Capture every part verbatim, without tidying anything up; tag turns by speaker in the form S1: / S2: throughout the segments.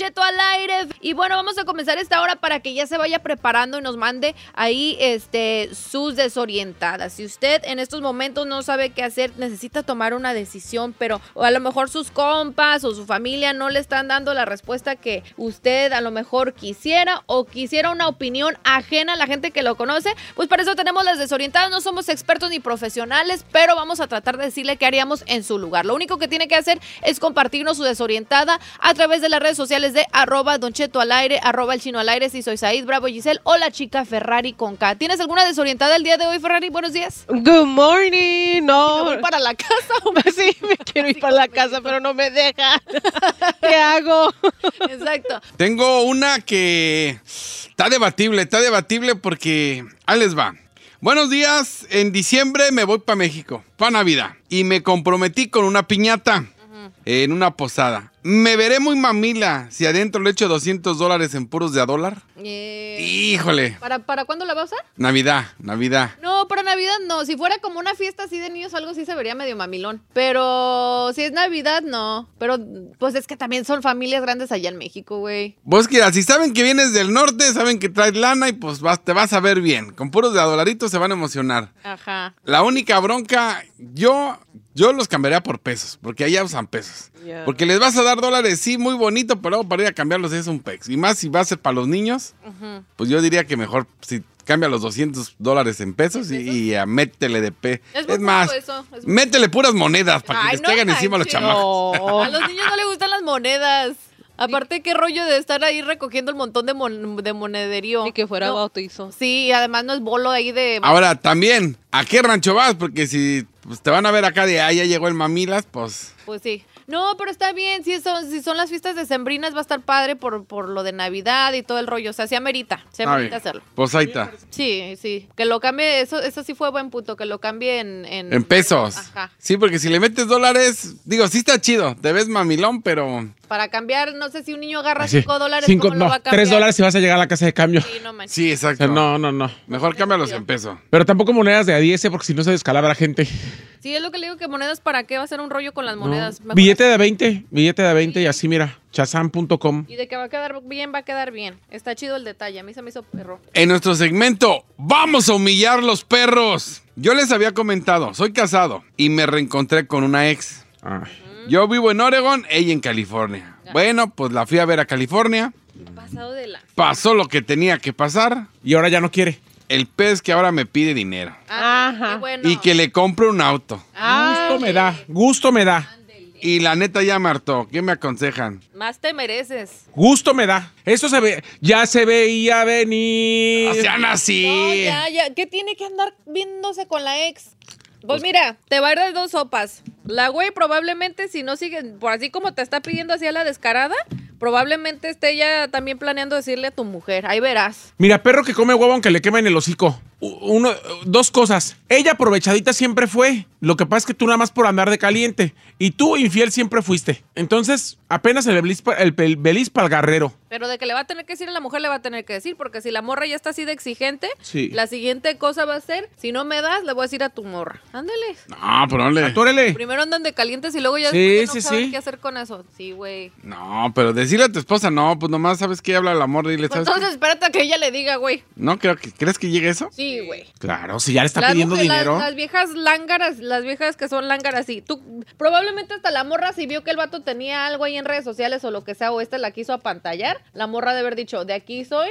S1: Cheto al aire. Y bueno, vamos a comenzar esta hora para que ya se vaya preparando y nos mande ahí este, sus desorientadas. Si usted en estos momentos no sabe qué hacer, necesita tomar una decisión, pero a lo mejor sus compas o su familia no le están dando la respuesta que usted a lo mejor quisiera o quisiera una opinión ajena a la gente que lo conoce, pues para eso tenemos las desorientadas. No somos expertos ni profesionales, pero vamos a tratar de decirle qué haríamos en su lugar. Lo único que tiene que hacer es compartirnos su desorientada a través de las redes sociales de arroba Don Cheto al aire, arroba el chino al aire, si soy Said, Bravo Giselle o la chica Ferrari con K. ¿Tienes alguna desorientada el día de hoy, Ferrari? Buenos días.
S2: Good morning. No.
S1: ¿Me voy para la casa?
S2: Sí, me quiero ir para la casa, pero no me deja. ¿Qué hago?
S1: Exacto.
S3: Tengo una que está debatible, está debatible porque ahí les va. Buenos días, en diciembre me voy para México, para Navidad, y me comprometí con una piñata uh-huh. en una posada. Me veré muy mamila si adentro le echo doscientos dólares en puros de a dólar.
S1: Eh,
S3: Híjole.
S1: ¿Para, ¿Para cuándo la va a usar?
S3: Navidad, Navidad.
S1: No, para Navidad no. Si fuera como una fiesta así de niños o algo, sí se vería medio mamilón. Pero si es Navidad, no. Pero pues es que también son familias grandes allá en México, güey.
S3: Vos que si saben que vienes del norte, saben que traes lana y pues vas, te vas a ver bien. Con puros de a dolaritos se van a emocionar.
S1: Ajá.
S3: La única bronca, yo... Yo los cambiaría por pesos, porque allá usan pesos. Yeah. Porque les vas a dar dólares, sí, muy bonito, pero para ir a cambiarlos es un pex. Y más si va a ser para los niños, uh-huh. pues yo diría que mejor si cambia los doscientos dólares en pesos, ¿pesos? Y, y a métele de pe.
S1: Es,
S3: es más, eso, es métele puras monedas para que Ay, les no caigan manches. Encima los chamacos.
S1: No. A los niños no les gustan las monedas. Aparte, qué rollo de estar ahí recogiendo el montón de, mon de monederío.
S2: Y que fuera no. bautizo.
S1: Sí, y además no es bolo ahí de...
S3: Ahora, también, ¿a qué rancho vas? Porque si pues, te van a ver acá de, ah, ya llegó el mamilas, pues...
S1: Pues sí. No, pero está bien, si son, si son las fiestas decembrinas va a estar padre por, por lo de Navidad y todo el rollo, o sea, se amerita, se amerita hacerlo.
S3: Pues ahí está.
S1: Sí, sí, que lo cambie, eso, eso sí fue buen punto, que lo cambie en... En,
S3: en pesos. Ajá. Sí, porque si le metes dólares, digo, sí está chido, te ves mamilón, pero...
S1: Para cambiar, no sé si un niño agarra cinco dólares,
S4: cinco,
S1: ¿cómo
S4: no,
S1: lo va a cambiar?
S4: Tres dólares si vas a llegar a la casa de cambio.
S1: Sí, no manches.
S3: Sí, exacto.
S4: O sea, no, no, no.
S3: Mejor cámbialos en peso.
S4: Pero tampoco monedas de a diez, porque si no se descalabra la gente.
S1: Sí, es lo que le digo, que monedas, ¿para qué va a ser un rollo con las monedas?
S4: No. Billete de veinte, billete de veinte sí. Y así, mira, chazam punto com.
S1: Y de que va a quedar bien, va a quedar bien. Está chido el detalle, a mí se me hizo perro.
S3: En nuestro segmento, ¡vamos a humillar los perros! Yo les había comentado, soy casado y me reencontré con una ex. Ay. Yo vivo en Oregon, ella en California. Ya. Bueno, pues la fui a ver a California.
S1: Pasado de la...
S3: Pasó lo que tenía que pasar.
S4: Y ahora ya no quiere.
S3: El pez que ahora me pide dinero.
S1: Ajá. Qué bueno.
S3: Y que le compre un auto.
S4: Ah, gusto me da, gusto me da.
S3: Y la neta ya me hartó. ¿Qué me aconsejan?
S1: Más te mereces.
S4: Gusto me da. Eso se ve, ya se veía venir.
S3: No sean así.
S1: No, ya, ya. ¿Qué tiene que andar viéndose con la ex? Pues mira, te va a ir de dos sopas. La güey probablemente, si no sigue, por así como te está pidiendo así a la descarada, probablemente esté ella también planeando decirle a tu mujer. Ahí verás.
S4: Mira, perro que come huevo aunque le quema en el hocico. Uno, dos cosas. Ella aprovechadita siempre fue. Lo que pasa es que tú nada más por andar de caliente. Y tú infiel siempre fuiste. Entonces, apenas el beliz, el, el beliz para el garrero.
S1: Pero de que le va a tener que decir a la mujer, le va a tener que decir. Porque si la morra ya está así de exigente,
S4: sí.
S1: La siguiente cosa va a ser, si no me das, le voy a decir a tu morra. Ándale.
S3: No, pero no le...
S4: Atúrele.
S1: Primero andan de calientes y luego ya,
S4: sí,
S1: ya no
S4: sí,
S1: saben
S4: sí.
S1: qué hacer con eso. Sí, güey.
S3: No, pero decirle a tu esposa, no, pues nomás sabes que habla el amor y le
S1: pues
S3: sabes
S1: entonces
S3: que...
S1: espérate a que ella le diga, güey.
S3: No, creo que... ¿Crees que llegue eso?
S1: Sí, güey.
S4: Claro, si ya le está
S1: las
S4: pidiendo
S1: mujeres,
S4: dinero.
S1: Las, las viejas lángaras, las viejas que son lángaras, sí. Tú, probablemente hasta la morra, si vio que el vato tenía algo ahí en redes sociales o lo que sea, o este la quiso apantallar, la morra de haber dicho, de aquí soy,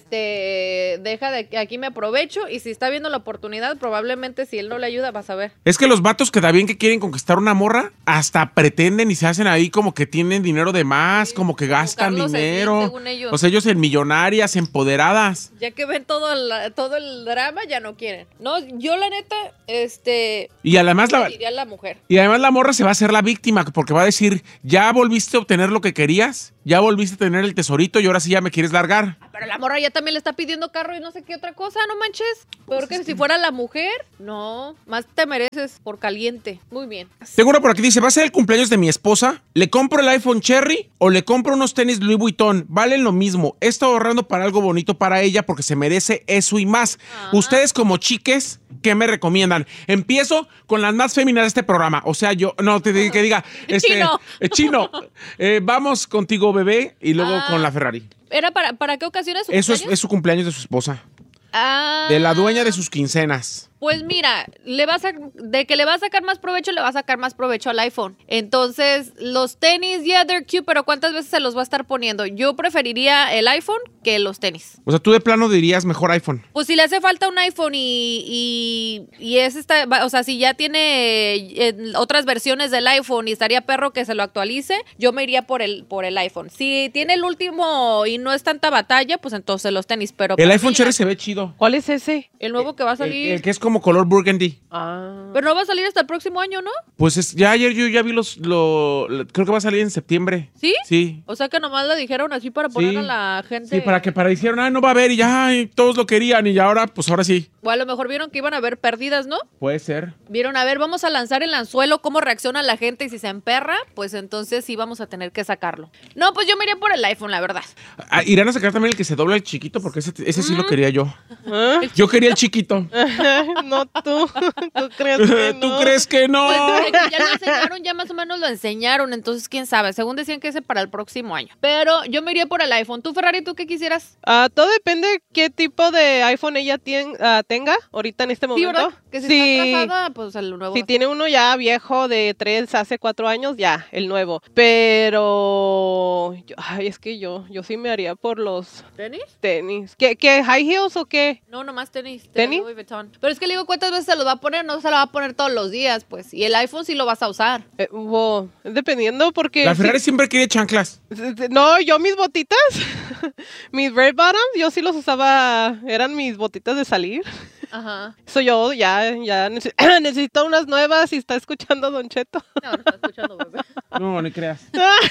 S1: este, deja de aquí me aprovecho, y si está viendo la oportunidad, probablemente si él no le ayuda, vas a ver.
S4: Es que los vatos que da bien que quieren conquistar una morra, hasta pretenden y se hacen ahí como que tienen dinero de más, sí, como que gastan como dinero. Slim, según ellos. O sea, ellos en millonarias, empoderadas.
S1: Ya que ven todo el, todo el drama, ya no quieren. No, yo la neta, este...
S4: Y además la,
S1: diría la mujer.
S4: Y además la morra se va a hacer la víctima, porque va a decir, ya volviste a obtener lo que querías, ya volviste a tener el tesorito y ahora sí ya me quieres largar.
S1: Pero la morra ya también le está pidiendo carro y no sé qué otra cosa, no manches. Peor que si fuera la mujer. No, más te mereces por caliente. Muy bien.
S4: Tengo una por aquí, dice, ¿va a ser el cumpleaños de mi esposa? ¿Le compro el iPhone Cherry o le compro unos tenis Louis Vuitton? Valen lo mismo. He estado ahorrando para algo bonito para ella porque se merece eso y más.
S1: Ah.
S4: Ustedes como chiques, ¿qué me recomiendan? Empiezo con las más féminas de este programa. O sea, yo, no, te que diga, este,
S1: Chino.
S4: eh, chino, eh, vamos contigo, bebé, y luego
S1: Ah.
S4: con la Ferrari.
S1: ¿Era para, para qué ocasión es su
S4: Eso es,
S1: cumpleaños?
S4: es su cumpleaños de su esposa.
S1: Ah.
S4: De la dueña de sus quincenas.
S1: Pues mira, le vas a, de que le va a sacar más provecho, le va a sacar más provecho al iPhone. Entonces, los tenis, yeah, they're cute, pero ¿cuántas veces se los va a estar poniendo? Yo preferiría el iPhone que los tenis.
S4: O sea, tú de plano dirías mejor iPhone.
S1: Pues si le hace falta un iPhone y, y, y es esta, o sea, si ya tiene eh, otras versiones del iPhone y estaría perro que se lo actualice, yo me iría por el, por el iPhone. Si tiene el último y no es tanta batalla, pues entonces los tenis, pero...
S4: El
S1: para
S4: iPhone
S1: mí,
S4: Cherry se ve chido.
S2: ¿Cuál es ese?
S1: El nuevo que va a
S4: El,
S1: salir...
S4: el que es como color burgundy.
S2: Ah.
S1: Pero no va a salir hasta el próximo año, ¿no?
S4: Pues es, ya ayer yo ya vi los, lo, lo- creo que va a salir en septiembre.
S1: ¿Sí?
S4: Sí.
S1: O sea que nomás lo dijeron así para poner
S4: Sí.
S1: a la gente.
S4: Sí, para que para dijeron, ah, no va a haber y ya ay, todos lo querían y ya ahora, pues ahora sí.
S1: O a lo mejor vieron que iban a haber pérdidas, ¿no?
S4: Puede ser.
S1: Vieron, a ver, vamos a lanzar el anzuelo, cómo reacciona la gente y si se emperra, pues entonces sí vamos a tener que sacarlo. No, pues yo me iría por el iPhone, la verdad.
S4: Ah, irán a sacar también el que se dobla el chiquito porque ese, ese sí lo quería yo.
S2: ¿Ah?
S4: Yo quería el chiquito.
S2: No, tú. ¿Tú crees que no?
S4: ¿Tú crees que no?
S1: Pues de que ya lo enseñaron, ya más o menos lo enseñaron, entonces quién sabe. Según decían que ese para el próximo año. Pero yo me iría por el iPhone. ¿Tú, Ferrari, tú qué quisieras?
S2: Ah, todo depende qué tipo de iPhone ella tien- ah, tenga ahorita en este
S1: Sí,
S2: momento.
S1: ¿verdad? Que si
S2: Sí.
S1: está atrasada, pues el nuevo.
S2: Si tiene uno ya viejo de tres hace cuatro años, ya, el nuevo. Pero, yo- ay, es que yo, yo sí me haría por los
S1: ¿Tenis?
S2: tenis. ¿Qué, qué high heels o qué?
S1: No, nomás tenis. de
S2: ¿Tenis?
S1: Louis Vuitton. Pero es que le digo, ¿cuántas veces se los va a poner? No se lo va a poner todos los días, pues. Y el iPhone sí lo vas a usar.
S2: Eh, wow, dependiendo porque...
S4: La Ferrari
S2: sí-
S4: siempre quiere chanclas.
S2: no, yo mis botitas, mis red bottoms, yo sí los usaba, eran mis botitas de salir.
S1: Ajá.
S2: Eso yo ya, ya nece- necesito unas nuevas y está escuchando Don Cheto.
S1: No, no está escuchando, bebé.
S4: No, ni creas.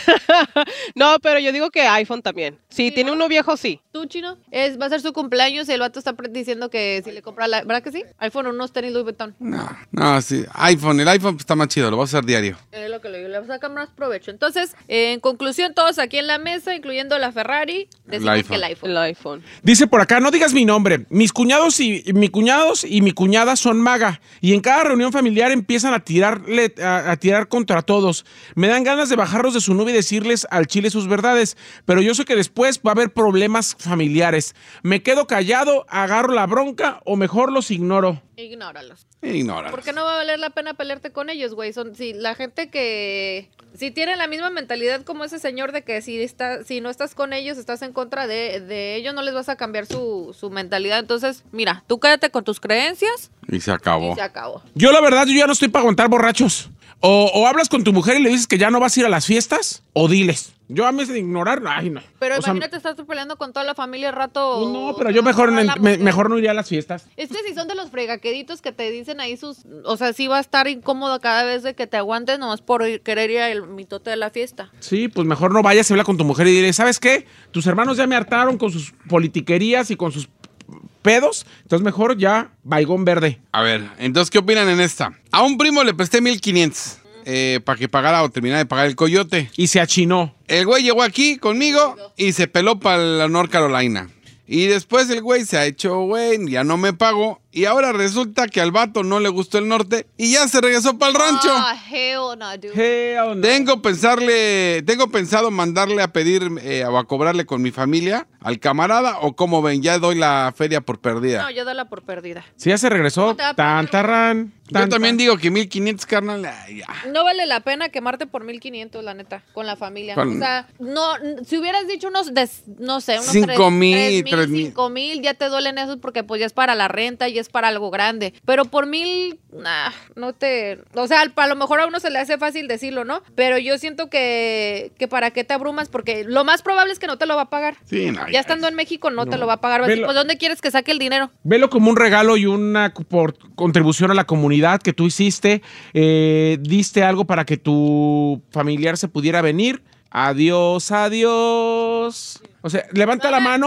S2: No, pero yo digo que iPhone también. Si
S1: Sí,
S2: tiene
S1: ¿no?
S2: uno viejo, sí.
S1: ¿Tú, Chino? Es, va a ser su cumpleaños y el vato está pre- diciendo que si le compra la... ¿Verdad que sí? iPhone, unos tenis Louis Vuitton.
S3: No, no, sí. iPhone, el iPhone está más chido, lo vas a usar diario.
S1: Es lo que le digo, le va a sacar más provecho. Entonces, eh, en conclusión, todos aquí en la mesa, incluyendo la Ferrari, decimos
S3: iPhone.
S1: que el iPhone.
S2: El iPhone.
S4: Dice por acá, no digas mi nombre. Mis cuñados y mi cuñados y mi cuñada son maga y en cada reunión familiar empiezan a tirarle a, a tirar contra todos. Me dan ganas de bajarlos de su nube y decirles al chile sus verdades, pero yo sé que después va a haber problemas familiares. Me quedo callado, agarro la bronca o mejor los ignoro.
S1: Ignóralos.
S3: Ignora.
S1: Porque no va a valer la pena pelearte con ellos, güey. Son, si la gente que... Si tiene la misma mentalidad como ese señor de que si está, si no estás con ellos, estás en contra de, de ellos, no les vas a cambiar su, su mentalidad. Entonces, mira, tú quédate con tus creencias
S3: Y se acabó.
S1: y se acabó.
S4: Yo la verdad, yo ya no estoy para aguantar borrachos. O, o hablas con tu mujer y le dices que ya no vas a ir a las fiestas, o diles. Yo a mí de ignorar, ay no.
S1: Pero
S4: O sea,
S1: imagínate, estás tú peleando con toda la familia al rato.
S4: pues no, pero yo mejor,
S1: a la
S4: me-
S1: mujer.
S4: mejor no iría a las fiestas.
S1: Es que si son de los fregaqueditos que te dicen ahí sus... O sea, sí va a estar incómodo cada vez de que te aguantes nomás por ir- querer ir al mitote de la fiesta.
S4: Sí, pues mejor no vayas y habla con tu mujer y dile, ¿sabes qué? Tus hermanos ya me hartaron con sus politiquerías y con sus pedos, entonces mejor ya, baigón verde.
S3: A ver, entonces, ¿qué opinan en esta? A un primo le presté mil quinientos eh, para que pagara o terminara de pagar el coyote.
S4: Y se achinó.
S3: El güey llegó aquí conmigo y se peló para la North Carolina. Y después el güey se ha hecho, güey, ya no me pagó. Y ahora resulta que al vato no le gustó el norte y ya se regresó para el rancho.
S1: Ah, hell no, dude.
S4: Hell no.
S3: Tengo pensarle, tengo pensado mandarle a pedir eh, o a cobrarle con mi familia al camarada o como ven, ya doy la feria por perdida.
S1: No, yo dala por perdida.
S4: Si ya se regresó,
S1: ¿Cómo te va a pagar?
S4: tan, tarran,
S3: Yo
S4: tan,
S3: también
S4: tan.
S3: digo que mil quinientos, carnal, ay, ya.
S1: No vale la pena quemarte por mil quinientos, la neta, con la familia.
S3: Con-
S1: O sea, no, n- si hubieras dicho unos, des- no sé, unos
S3: Cinco
S1: tres-
S3: mil,
S1: tres
S3: tres mil.
S1: cinco mil, ya te duelen esos porque pues ya es para la renta y es para algo grande. Pero por mil, nah, no te... O sea, a lo mejor a uno se le hace fácil decirlo, ¿no? Pero yo siento que, que para qué te abrumas porque lo más probable es que no te lo va a pagar.
S3: Sí, no,
S1: Ya
S3: ya.
S1: estando en México no, te
S4: No.
S1: lo va a pagar. Vas a decir,
S4: Velo.
S1: pues ¿dónde quieres que saque el dinero?
S4: Velo como un regalo y una co- por contribución a la comunidad que tú hiciste. Eh, diste algo para que tu familiar se pudiera venir. Adiós, adiós. O sea, levanta la mano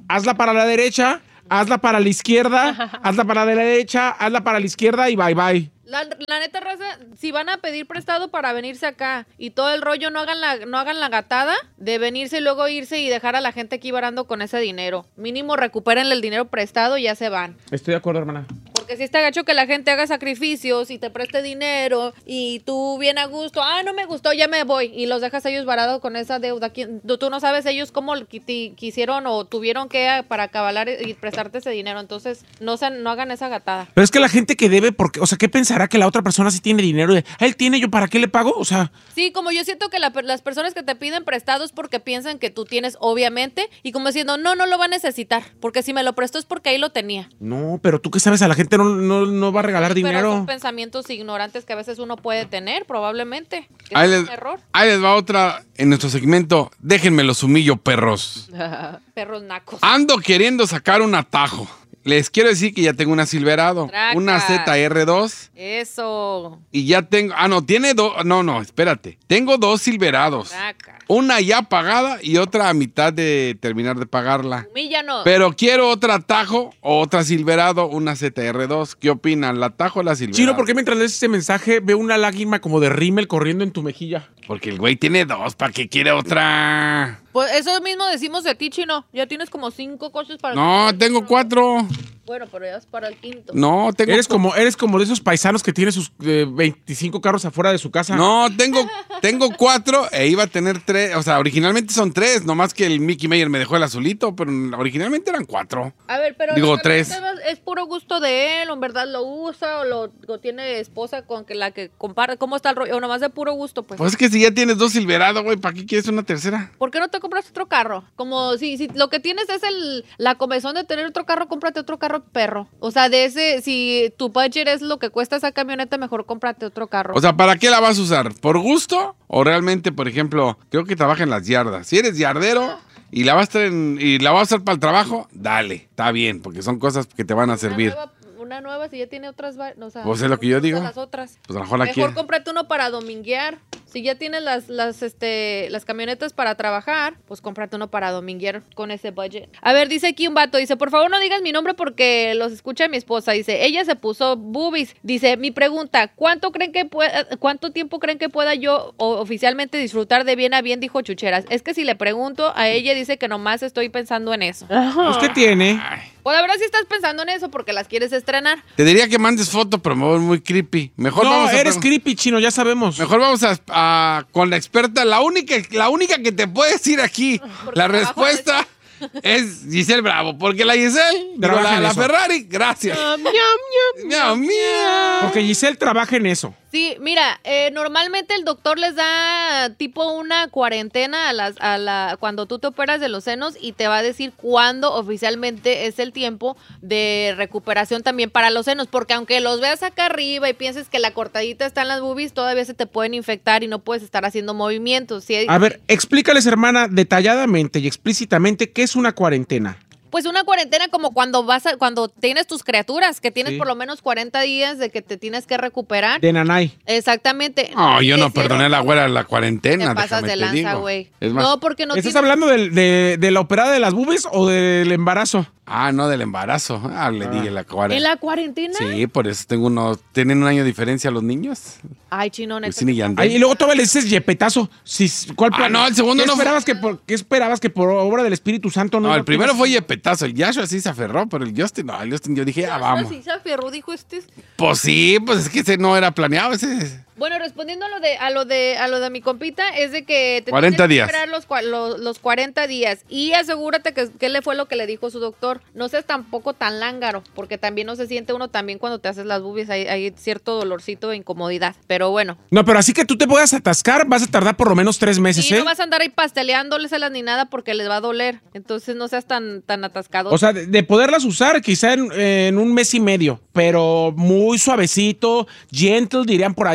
S4: hazla para la derecha, hazla para la izquierda, hazla para la derecha, hazla para la izquierda y bye bye.
S1: La, la neta, raza, si van a pedir prestado para venirse acá y todo el rollo, no hagan la, no hagan la gatada de venirse y luego irse y dejar a la gente aquí varando con ese dinero. Mínimo recupérenle el dinero prestado y ya se van.
S4: Estoy de acuerdo, hermana.
S1: Porque si está gacho que la gente haga sacrificios y te preste dinero y tú bien a gusto, ah, no me gustó, ya me voy, y los dejas ellos varados con esa deuda. Tú no sabes ellos cómo quisieron o tuvieron que para acabalar y prestarte ese dinero. Entonces, no, se, no hagan esa gatada.
S4: Pero es que la gente que debe, porque, o sea, ¿qué pensará que la otra persona sí tiene dinero? Él tiene, yo, ¿para qué le pago? O sea...
S1: Sí, como yo siento que la, las personas que te piden prestados porque piensan que tú tienes, obviamente, y como diciendo, no, no lo va a necesitar, porque si me lo prestó es porque ahí lo tenía.
S4: No, pero tú qué sabes, a la gente no, no, no va a regalar
S1: sí,
S4: dinero.
S1: Pero son pensamientos ignorantes que a veces uno puede tener, probablemente. Que
S3: Ahí
S1: es
S3: les,
S1: un error.
S3: ahí les va otra en nuestro segmento. Déjenme los humillo, perros.
S1: Perros nacos.
S3: Ando queriendo sacar un atajo. Les quiero decir que ya tengo una Silverado,
S1: Traca.
S3: una Z R dos.
S1: Eso.
S3: Y ya tengo, ah, no, tiene dos, no, no, espérate. Tengo dos Silverados.
S1: Traca.
S3: Una ya pagada y otra a mitad de terminar de pagarla.
S1: Humíllanos.
S3: Pero quiero otro atajo o otra Silverado, una Z R dos. ¿Qué opinan? ¿La atajo o la Silverado?
S4: Chino, ¿por qué mientras lees ese mensaje veo una lágrima como de rímel corriendo en tu mejilla?
S3: Porque el güey tiene dos, ¿para qué quiere otra?
S1: Pues eso mismo decimos de ti, Chino. Ya tienes como cinco coches para...
S3: No,
S1: el
S3: tengo cuatro.
S1: Bueno, pero ya es para el quinto.
S3: No, tengo...
S4: Eres como, eres como de esos paisanos que tienen sus eh, veinticinco carros afuera de su casa.
S3: No, tengo, tengo cuatro e iba a tener tres. O sea, originalmente son tres, nomás que el Mickey Mayer me dejó el azulito, pero originalmente eran cuatro.
S1: A ver, pero...
S3: Digo, tres.
S1: ¿Es puro gusto de él o en verdad lo usa o lo, lo tiene esposa con que la que compara? ¿Cómo está el rollo? O nomás de puro gusto, pues.
S3: Pues es que si ya tienes dos Silverado, güey, ¿para qué quieres una tercera?
S1: ¿Por qué no te compras otro carro? Como si, si lo que tienes es el la comezón de tener otro carro, cómprate otro carro, perro. O sea, de ese, si tu budget es lo que cuesta esa camioneta, mejor cómprate otro carro.
S3: O sea, ¿para qué la vas a usar? ¿Por gusto? O realmente, por ejemplo, creo que trabaja en las yardas. Si eres yardero y la vas a traer en- y la vas a usar para el trabajo, dale, está bien, porque son cosas que te van a servir.
S1: Una nueva, una nueva si ya tiene otras, va- o sea,
S3: Pues es lo que yo digo.
S1: las otras.
S3: Pues a lo mejor la
S1: Mejor
S3: quiere.
S1: cómprate uno para dominguear. Si ya tienes las, las, este, las camionetas para trabajar, pues cómprate uno para dominguear con ese budget. A ver, dice aquí un vato, dice, por favor no digas mi nombre porque los escucha mi esposa. Dice, ella se puso boobies. Dice, mi pregunta, ¿cuánto creen que pueda, cuánto tiempo creen que pueda yo o, oficialmente disfrutar de bien a bien? Dijo Chucheras. Es que si le pregunto a ella, dice que nomás estoy pensando en eso.
S4: Pues, ¿qué tiene?
S3: Ay,
S1: Pues la verdad sí estás pensando en eso porque las quieres estrenar.
S3: te diría que mandes foto, pero me voy muy creepy. Mejor
S4: No,
S3: vamos a
S4: eres
S3: pregun-
S4: creepy, Chino, ya sabemos.
S3: Mejor vamos a, a- con la experta, la única, la única que te puede decir aquí
S1: Porque
S3: la
S1: trabajo en
S3: respuesta es Giselle Bravo, porque la Giselle, digo,
S4: Trabaja
S3: la,
S4: en
S3: la
S4: eso.
S3: Ferrari, gracias.
S2: Miam, miam.
S3: Miau, miau.
S4: Porque Giselle trabaja en eso.
S1: Sí, mira, eh, normalmente el doctor les da tipo una cuarentena a las, a la, cuando tú te operas de los senos y te va a decir cuándo oficialmente es el tiempo de recuperación también para los senos, porque aunque los veas acá arriba y pienses que la cortadita está en las boobies, todavía se te pueden infectar y no puedes estar haciendo movimientos. ¿Sí?
S4: A ver, explícales, hermana, detalladamente y explícitamente qué es una cuarentena.
S1: Pues una cuarentena como cuando vas a, cuando tienes tus criaturas, que tienes
S4: Sí.
S1: por lo menos cuarenta días de que te tienes que recuperar.
S4: De nanay.
S1: Exactamente.
S3: No, yo no
S1: Hicieron-
S3: perdoné a la güera la cuarentena,
S1: Te pasas
S3: déjame
S1: de
S3: te
S1: lanza,
S3: digo.
S1: güey.
S3: Es más,
S1: No, porque no
S4: ¿Estás
S1: tienes-
S4: hablando del- de, de la operada de las boobies o del embarazo?
S3: ah, no, del embarazo. Ah, le dije la
S1: ¿En
S3: cuarentena.
S1: la cuarentena?
S3: Sí, por eso tengo uno, ¿tienen un año de diferencia los niños?
S1: Ay, chino, neta.
S3: Pues sí, ni andé.
S4: Ay, y luego todavía le dices yepetazo. Sí, ¿cuál
S3: Ah,
S4: plan?
S3: no, el segundo
S4: ¿Qué
S3: no fue-
S4: esperabas que por, ¿Qué esperabas que por obra del Espíritu Santo no?
S3: No, el
S4: no
S3: primero
S4: tuvieras-
S3: fue Yepetazo, el Yashua sí se aferró, pero el Justin, no, el Justin yo dije, ah, vamos.
S1: Sí, se aferró, dijo este.
S3: Pues sí, pues es que ese no era planeado, ese.
S1: Bueno, respondiendo a lo de a lo de a lo de mi compita es de que te
S3: cuarenta
S1: tienes
S3: días.
S1: que esperar los, cua- los, los cuarenta días y asegúrate que qué le fue lo que le dijo su doctor. No seas tampoco tan lángaro, porque también no se siente uno también cuando te haces las boobies hay, hay cierto dolorcito de incomodidad. Pero bueno,
S4: No, pero así que tú te puedas atascar, vas a tardar por lo menos tres meses,
S1: y
S4: ¿eh?
S1: no vas a andar ahí pasteleándoleselas ni nada porque les va a doler. Entonces no seas tan tan atascado.
S4: O sea, de, de poderlas usar quizá en, en un mes y medio, pero muy suavecito, gentle, dirían por ahí.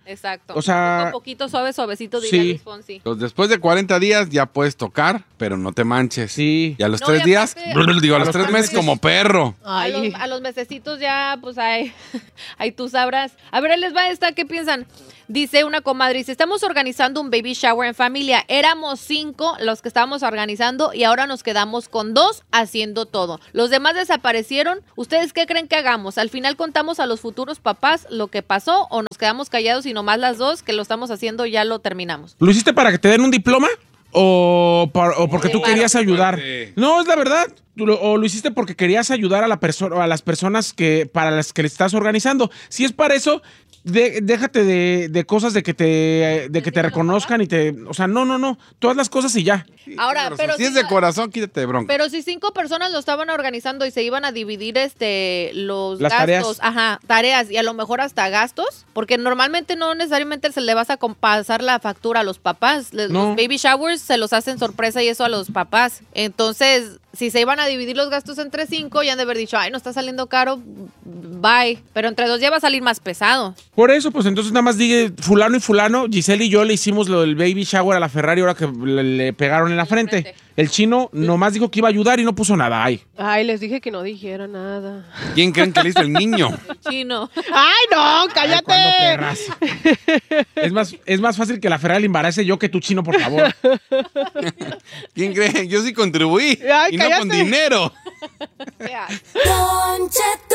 S1: Exacto.
S4: O sea,
S1: un poquito suave, suavecito, diría
S4: sí.
S1: Luis Fonsi.
S3: Entonces, después de cuarenta días ya puedes tocar, pero no te manches.
S4: Sí.
S3: Y a los
S1: No,
S3: tres
S1: y
S3: días,
S1: aparte-
S3: digo, a
S4: A
S3: los
S4: los
S3: tres
S4: tres
S3: meses
S4: meses.
S3: como perro.
S1: A
S2: Ay,
S1: los, a los mesecitos ya, pues ahí, ahí tú sabrás. A ver, ahí les va esta, ¿qué piensan? Dice una comadre, dice, estamos organizando un baby shower en familia. Éramos cinco los que estábamos organizando y ahora nos quedamos con dos haciendo todo. Los demás desaparecieron. ¿Ustedes qué creen que hagamos? ¿Al final contamos a los futuros papás lo que pasó o nos quedamos callados y nomás las dos que lo estamos haciendo ya lo terminamos?
S4: ¿Lo hiciste para que te den un diploma? ¿O, par- o porque
S1: Sí,
S4: tú
S1: claro.
S4: querías ayudar?
S3: Fuerte.
S4: No, es la verdad. Tú lo- O lo hiciste porque querías ayudar a la persona, a las personas que para las que le estás organizando. Si es para eso, de- déjate de, de cosas de que te de que te reconozcan y te, o sea, no, no, no, todas las cosas y ya.
S1: Ahora,
S3: Tienes razón.
S1: pero
S3: si
S1: si
S3: es de
S1: no-
S3: corazón, quítate de bronca.
S1: Pero si cinco personas lo estaban organizando y se iban a dividir este los
S4: Las
S1: gastos,
S4: tareas.
S1: ajá, tareas y a lo mejor hasta gastos, porque normalmente no necesariamente se le vas a com- pasar la factura a los papás. Les-
S4: No.
S1: Los baby showers se los hacen sorpresa y eso a los papás. Entonces, si se iban a dividir los gastos entre cinco, ya han de haber dicho, ay, no está saliendo caro, bye. Pero entre dos ya va a salir más pesado.
S4: Por eso, pues entonces nada más dije fulano y fulano, Giselle y yo le hicimos lo del baby shower a la Ferrari ahora que le, le pegaron en la frente.
S1: frente.
S4: El chino nomás dijo que iba a ayudar y no puso nada. Ay.
S2: Ay, les dije que no dijera nada.
S3: ¿Quién creen que le hizo el niño?
S1: Chino.
S2: ¡Ay, no!
S4: Ay,
S2: ¡Cállate!
S4: ¿cuándo, perras? es, más, es más fácil que la Ferrari le embarace yo que tu chino, por favor.
S3: ¿Quién cree? Yo sí contribuí.
S2: Ay,
S3: y no con
S2: cállate.
S3: dinero.
S1: Ya.
S5: Don Cheto.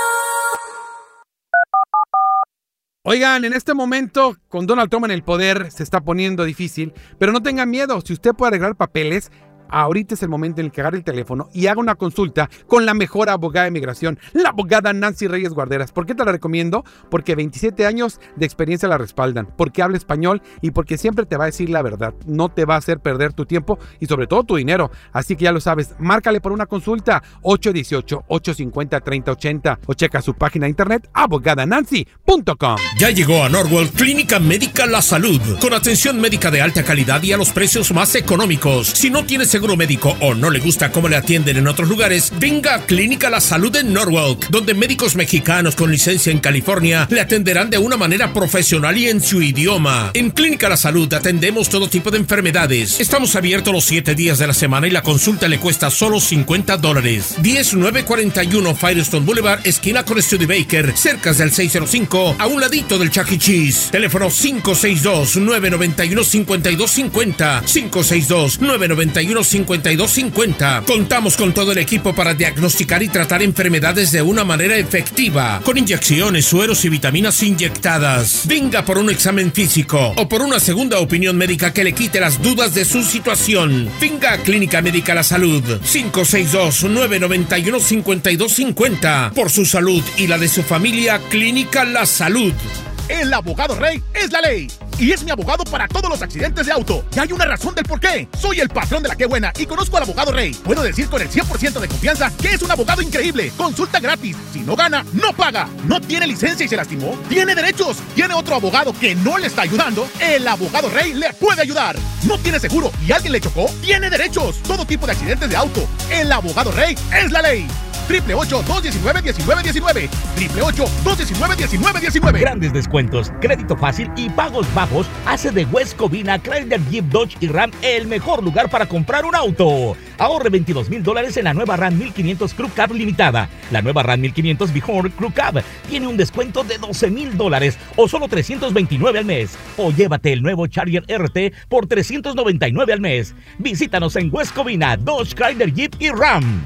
S6: Oigan, en este momento, con Donald Trump en el poder, se está poniendo difícil, pero no tengan miedo, si usted puede arreglar papeles, ahorita es el momento en el que agarre el teléfono y haga una consulta con la mejor abogada de migración, la abogada Nancy Reyes Guarderas. ¿Por qué te la recomiendo? Porque veintisiete años de experiencia la respaldan, porque habla español y porque siempre te va a decir la verdad. No te va a hacer perder tu tiempo y sobre todo tu dinero. Así que ya lo sabes, márcale por una consulta ocho uno ocho, ocho cinco cero, tres cero ocho cero o checa su página de internet abogada nancy punto com.
S7: Ya llegó a Norwell Clínica Médica La Salud, con atención médica de alta calidad y a los precios más económicos. Si no tienes seguro médico o no le gusta cómo le atienden en otros lugares, venga a Clínica La Salud en Norwalk, donde médicos mexicanos con licencia en California le atenderán de una manera profesional y en su idioma. En Clínica La Salud atendemos todo tipo de enfermedades. Estamos abiertos los siete días de la semana y la consulta le cuesta solo cincuenta dólares. diez mil novecientos cuarenta y uno Firestone Boulevard, esquina con Studebaker, cerca del seiscientos cinco, a un ladito del Chuck E. Cheese. Teléfono cinco seis dos, nueve nueve uno, cinco dos cinco cero, cinco seis dos, nueve nueve uno, cinco dos cinco cero. Contamos con todo el equipo para diagnosticar y tratar enfermedades de una manera efectiva, con inyecciones, sueros y vitaminas inyectadas. Venga por un examen físico o por una segunda opinión médica que le quite las dudas de su situación. Venga a Clínica Médica La Salud, cinco seis dos, nueve nueve uno, cinco dos cinco cero. Por su salud y la de su familia, Clínica La Salud.
S8: El abogado Rey es la ley y es mi abogado para todos los accidentes de auto. Y hay una razón del por qué. Soy el patrón de la que buena y conozco al abogado Rey. Puedo decir con el cien por ciento de confianza que es un abogado increíble. Consulta gratis. Si no gana, no paga. No tiene licencia y se lastimó. Tiene derechos. Tiene otro abogado que no le está ayudando. El abogado Rey le puede ayudar. No tiene seguro y alguien le chocó. Tiene derechos. Todo tipo de accidentes de auto. El abogado Rey es la ley. Triple ocho, dos diecinueve, diecinueve diecinueve. Triple ocho, dos diecinueve, diecinueve diecinueve.
S9: Grandes descuentos, crédito fácil y pagos bajos hace de West Covina, Chrysler, Jeep, Dodge y Ram el mejor lugar para comprar un auto. Ahorre veintidós mil dólares en la nueva Ram mil quinientos Crew Cab limitada. La nueva Ram mil quinientos Bihor Crew Cab tiene un descuento de doce mil dólares o solo trescientos veintinueve al mes. O llévate el nuevo Charger R T por trescientos noventa y nueve al mes. Visítanos en West Covina, Dodge, Chrysler, Jeep y Ram.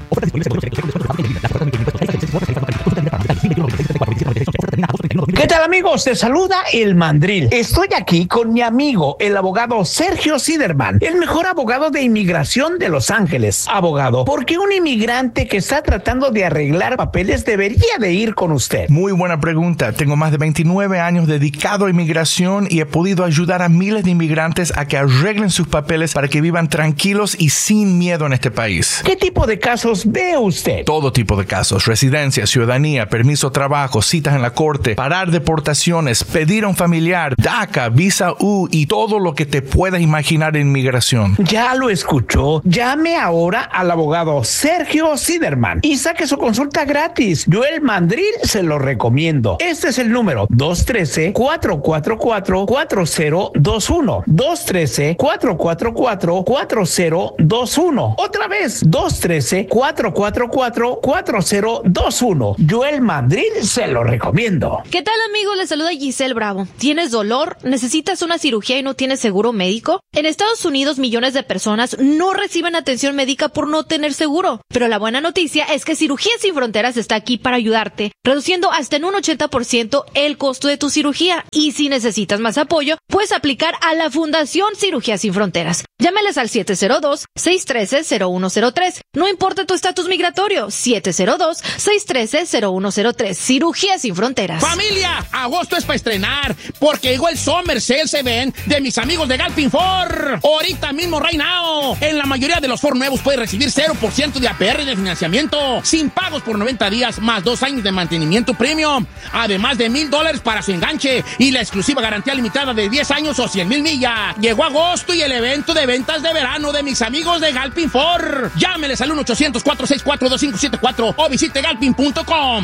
S10: ¿Qué tal, amigos? Te saluda el Mandril. Estoy aquí con mi amigo, el abogado Sergio Siderman, el mejor abogado de inmigración de Los Ángeles. Abogado, ¿por qué un inmigrante que está tratando de arreglar papeles debería de ir con usted?
S11: Muy buena pregunta. Tengo más de veintinueve años dedicado a inmigración y he podido ayudar a miles de inmigrantes a que arreglen sus papeles para que vivan tranquilos y sin miedo en este país.
S10: ¿Qué tipo de casos ve usted?
S11: Todo tipo de casos: residencia, ciudadanía, permiso de trabajo, citas en la corte, parar deportaciones, pedir a un familiar, DACA, visa U y todo lo que te puedas imaginar en migración.
S10: Ya lo escuchó. Llame ahora al abogado Sergio Siderman y saque su consulta gratis. Yo el Mandril se lo recomiendo. Este es el número dos uno tres, cuatro cuatro cuatro, cuatro cero dos uno. dos uno tres, cuatro cuatro cuatro, cuatro cero dos uno. Otra vez, dos uno tres, cuatro cuatro cuatro, cuatro cero dos uno. Yo el Mandril se lo recomiendo.
S1: ¿Qué tal, amigos? Les saluda Giselle Bravo. ¿Tienes dolor? ¿Necesitas una cirugía y no tienes seguro médico? En Estados Unidos, millones de personas no reciben atención médica por no tener seguro. Pero la buena noticia es que Cirugías Sin Fronteras está aquí para ayudarte, reduciendo hasta en un ochenta por ciento el costo de tu cirugía. Y si necesitas más apoyo, puedes aplicar a la Fundación Cirugías Sin Fronteras. Llámales al siete cero dos, seis uno tres, cero uno cero tres. No importa tu estatus migratorio, siete cero dos, seis uno tres, cero uno cero tres. Cirugías Sin Fronteras.
S8: ¡Familia! Agosto es para estrenar, porque llegó el Summer Sales Event de mis amigos de Galpin Ford. Ahorita mismo, right now. En la mayoría de los Ford nuevos puedes recibir cero por ciento de A P R de financiamiento, sin pagos por noventa días, más dos años de mantenimiento premium, además de mil dólares para su enganche y la exclusiva garantía limitada de diez años o cien mil millas. Llegó agosto y el evento de ventas de verano de mis amigos de Galpin Ford. Llámeles al uno ochocientos, cuatro seis cuatro, dos cinco siete cuatro o visite galpin punto com.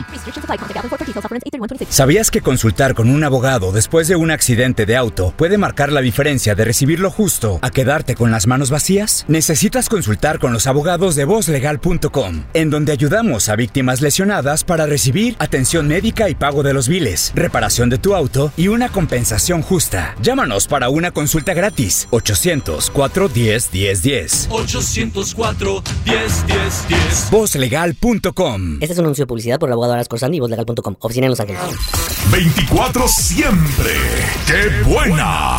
S12: ¿Sabías que consultar con un abogado después de un accidente de auto puede marcar la diferencia de recibir lo justo a quedarte con las manos vacías? Necesitas consultar con los abogados de voz legal punto com, en donde ayudamos a víctimas lesionadas para recibir atención médica y pago de los biles, reparación de tu auto y una compensación justa. Llámanos para una consulta gratis. ochocientos, cuatro uno cero, uno cero uno cero.
S13: ochocientos cuatro, diez, diez, diez.
S12: voz legal punto com.
S14: Este es un anuncio de publicidad por el abogado Aras Corsandi y voz legal punto com. Oficina en Los Ángeles.
S15: veinticuatro siempre. ¡Qué buena!